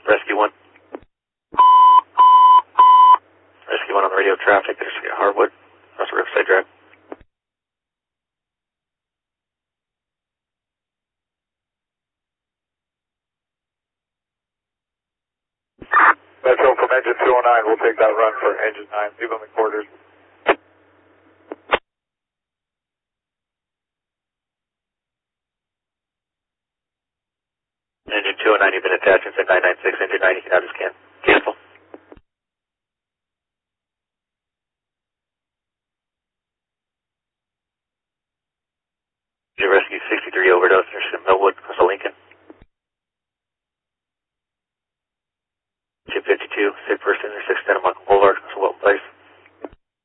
Rescue 1. Rescue 1 on the radio traffic. There's Hardwood. That's Riverside Drive. Metro from engine 209. We'll take that run for engine 9. Leave them in quarters. Engine 209, you've been attached inside 996. Engine 9, you can have this can. Cancel.